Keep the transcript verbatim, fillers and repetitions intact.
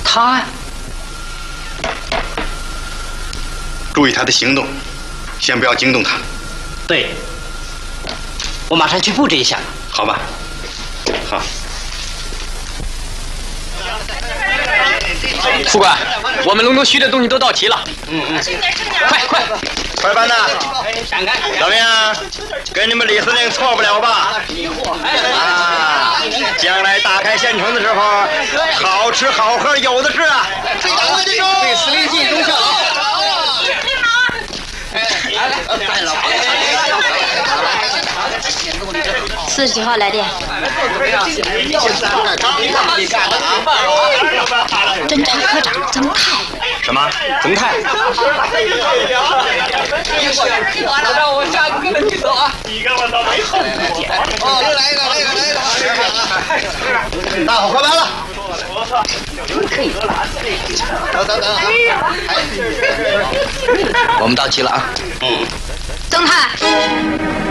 他呀， 注意他的行动，先不要惊动他。 对，我马上去布置一下。 好吧，好。 副官，我们隆东需的东西都到齐了。 嗯嗯， 快快快办呐！怎么样？跟你们李司令错不了吧？啊！将来打开县城的时候，好吃好喝有的是啊！ 对司令尽忠孝劳。 四十几号来电。侦查科长曾泰。 什么？曾泰？ 让我下课了，你走啊！ 你跟我倒霉后。哦，来一个，来一个，来一个。大伙快来了。等等等。 我们到齐了啊。 嗯。曾泰。